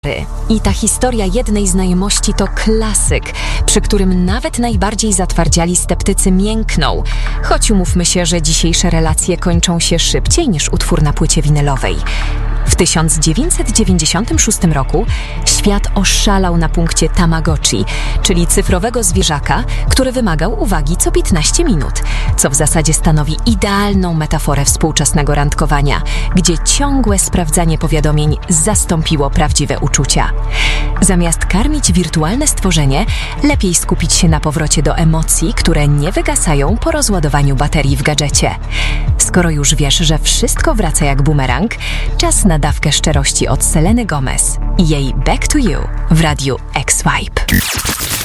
I ta historia jednej znajomości to klasyk, przy którym nawet najbardziej zatwardziali sceptycy miękną, choć umówmy się, że dzisiejsze relacje kończą się szybciej niż utwór na płycie winylowej. W 1996 roku świat oszalał na punkcie Tamagotchi, czyli cyfrowego zwierzaka, który wymagał uwagi co 15 minut, co w zasadzie stanowi idealną metaforę współczesnego randkowania, gdzie ciągłe sprawdzanie powiadomień zastąpiło prawdziwe uczucia. Zamiast karmić wirtualne stworzenie, lepiej skupić się na powrocie do emocji, które nie wygasają po rozładowaniu baterii w gadżecie. Skoro już wiesz, że wszystko wraca jak bumerang, czas na dawkę szczerości od Seleny Gomez i jej Back to You w radiu X-Vibe.